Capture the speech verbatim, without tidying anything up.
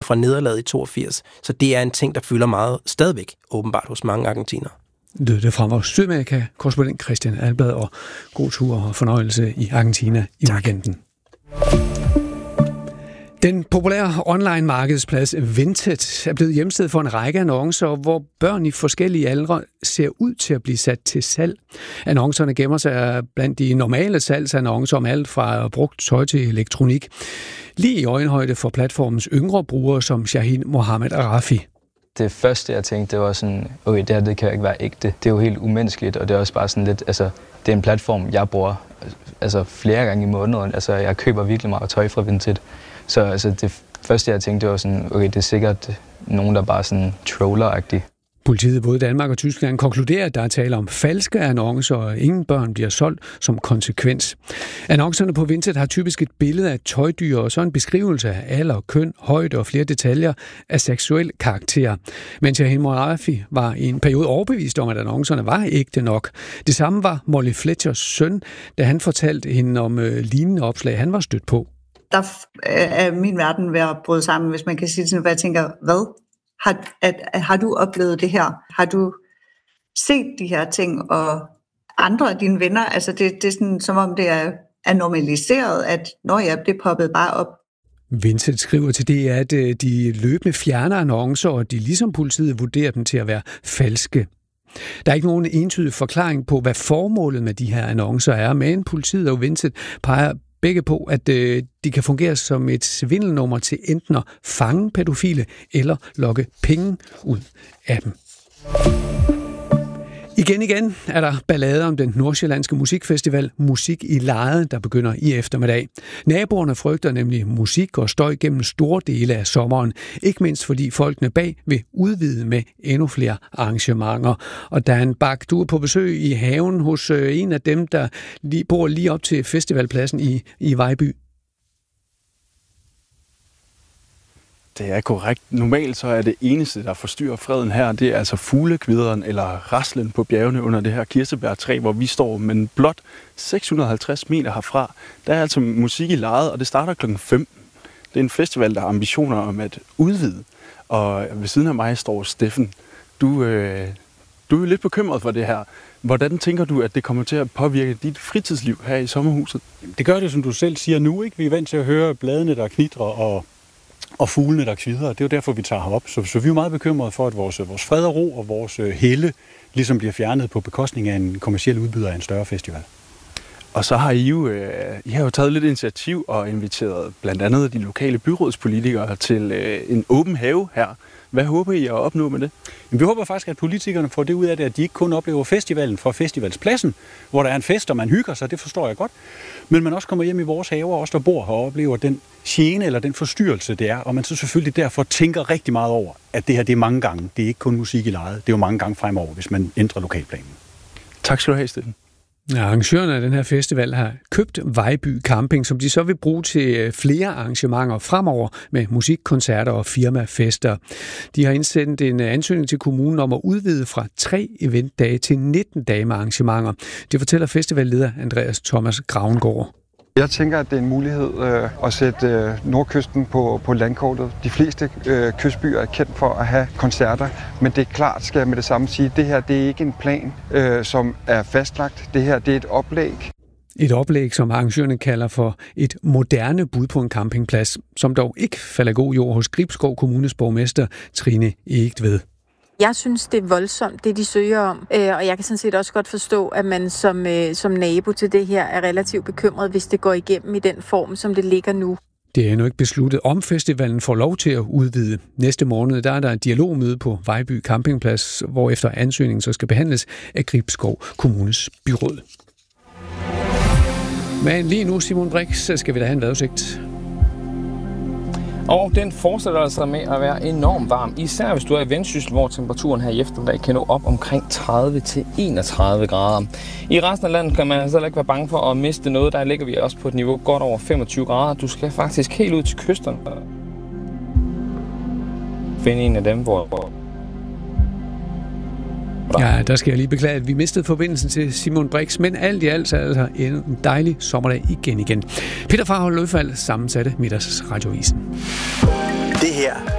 fra nederlaget i toogfirs. Så det er en ting, der fylder meget stadigvæk, åbenbart hos mange argentinere. Det er fra vores Sydamerika-korrespondent Christian Alblad, og god tur og fornøjelse i Argentina i weekenden. Den populære online-markedsplads Vinted er blevet hjemsted for en række annoncer, hvor børn i forskellige aldre ser ud til at blive sat til salg. Annoncerne gemmer sig blandt de normale salgsannoncer om alt fra brugt tøj til elektronik. Lige i øjenhøjde for platformens yngre brugere som Shahin Mohammed Arafi. Det første, jeg tænkte, det var sådan, okay, det her det kan jo ikke være ægte. Det er jo helt umenneskeligt, og det er også bare sådan lidt, altså, det er en platform, jeg bruger altså, flere gange i måneden. Altså, jeg køber virkelig meget tøj fra Vinted. Så altså, det første, jeg tænkte, det var sådan, okay, det er sikkert nogen, der bare sådan troller-agtige. Politiet i både Danmark og Tyskland konkluderer, at der er tale om falske annoncer, og ingen børn bliver solgt som konsekvens. Annoncerne på Vinted har typisk et billede af et tøjdyr og så en beskrivelse af alder, køn, højde og flere detaljer af seksuel karakter. Men Shahin Mohammed var i en periode overbevist om, at annoncerne var ægte nok. Det samme var Molly Fletchers søn, da han fortalte hende om øh, lignende opslag, han var stødt på. Der er min verden ved at bryde sammen, hvis man kan sige sådan, hvad jeg tænker, hvad? Har, at, at, har du oplevet det her? Har du set de her ting, og andre af dine venner? Altså det, det er sådan, som om det er, er normaliseret, at når jeg det poppet bare op. Vinted skriver til det, at de løbende fjerner annoncer, og de ligesom politiet vurderer dem til at være falske. Der er ikke nogen entydig forklaring på, hvad formålet med de her annoncer er, men politiet og Vinted peger begge på, at øh, de kan fungere som et svindelnummer til enten at fange pædofile eller lokke penge ud af dem. Igen igen er der ballade om den nordsjællandske musikfestival Musik i Lejet, der begynder i eftermiddag. Naboerne frygter nemlig musik og støj gennem store dele af sommeren, ikke mindst fordi folkene bag vil udvide med endnu flere arrangementer. Og Dan Bak, du er på besøg i haven hos en af dem, der bor lige op til festivalpladsen i, i Vejby. Det er korrekt. Normalt så er det eneste, der forstyrrer freden her, det er altså fuglekvideren eller raslen på bjergene under det her kirsebærtræ, hvor vi står. Men blot seks hundrede og halvtreds meter herfra, der er altså musik i Lejet, og det starter klokken femten. Det er en festival, der har ambitioner om at udvide. Og ved siden af mig står Steffen. Du, øh, du er jo lidt bekymret for det her. Hvordan tænker du, at det kommer til at påvirke dit fritidsliv her i sommerhuset? Det gør det, som du selv siger nu, ikke? Vi er vant til at høre bladene, der knitrer, og og fuglene, der kvidrer. Det er jo derfor, vi tager herop. Så, så vi er meget bekymrede for, at vores, vores fred og ro og vores helle ligesom bliver fjernet på bekostning af en kommerciel udbyder af en større festival. Og så har I jo, øh, I har jo taget lidt initiativ og inviteret blandt andet de lokale byrådspolitikere til øh, en åben have her. Hvad håber I at opnå med det? Vi håber faktisk, at politikerne får det ud af det, at de ikke kun oplever festivalen fra festivalspladsen, hvor der er en fest, og man hygger sig, det forstår jeg godt, men man også kommer hjem i vores haver, og også der bor her, og oplever den gene eller den forstyrrelse, det er, og man så selvfølgelig derfor tænker rigtig meget over, at det her det er mange gange. Det er ikke kun musik i Lejet, det er jo mange gange fremover, hvis man ændrer lokalplanen. Tak skal du have, Steffen. Ja, arrangørerne af den her festival har købt Vejby Camping, som de så vil bruge til flere arrangementer fremover med musikkoncerter og firmafester. De har indsendt en ansøgning til kommunen om at udvide fra tre eventdage til nitten dage med arrangementer. Det fortæller festivalleder Andreas Thomas Gravengård. Jeg tænker, at det er en mulighed øh, at sætte øh, Nordkysten på, på landkortet. De fleste øh, kystbyer er kendt for at have koncerter, men det er klart, skal jeg med det samme sige, at det her det er ikke en plan, øh, som er fastlagt. Det her det er et oplæg. Et oplæg, som arrangørerne kalder for et moderne bud på en campingplads, som dog ikke falder god jord hos Gribskov Kommunes borgmester Trine Egtved. Jeg synes, det er voldsomt, det de søger om, og jeg kan sådan set også godt forstå, at man som, som nabo til det her er relativt bekymret, hvis det går igennem i den form, som det ligger nu. Det er endnu ikke besluttet, om festivalen får lov til at udvide. Næste måned der er der et dialogmøde på Vejby Campingplads, hvor efter ansøgningen så skal behandles af Gribskov Kommunes byråd. Men lige nu, Simon Brix, så skal vi da have en vejrudsigt. Og den fortsætter altså med at være enormt varm, især hvis du er i Vendsyssel, hvor temperaturen her i eftermiddag kan nå op omkring tredive til enogtredive grader. I resten af landet kan man altså ikke være bange for at miste noget. Der ligger vi også på et niveau godt over femogtyve grader. Du skal faktisk helt ud til kysterne. Finde en af dem, hvor... Ja, der skal jeg lige beklage, at vi mistede forbindelsen til Simon Brix, men alt i alt er altså en dejlig sommerdag igen igen. Peter Farholt Løfald sammensatte Middagsradioavisen. Det her